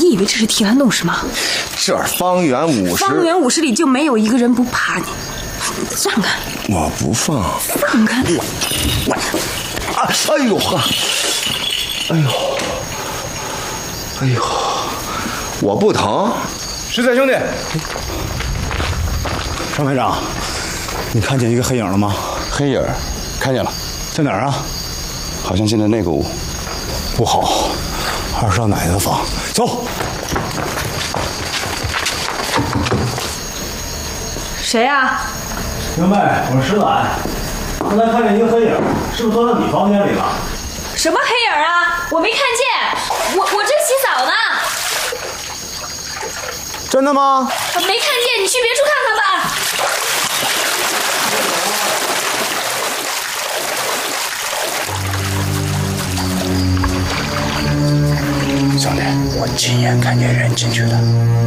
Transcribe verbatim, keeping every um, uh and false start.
你以为这是提篮洞是吗？ 这儿方圆五十， 方圆五十里就没有一个人不怕你。放开！ 我不放。 放开！ 我，啊！哎呦呵！哎呦！哎呦！我不疼。 是在兄弟。张排长，你看见一个黑影了吗？ 黑影，看见了。 在哪儿啊？ 好像进了那个屋。 不好，二少奶奶的房。走。 谁呀？ 明白，我是石懒。刚才看见一个黑影，是不是钻到你房间里了？ 什么黑影啊？我没看见，我我正洗澡呢。 真的吗？ 没看见，你去别处看看吧。 兄弟，我亲眼看见人进去的。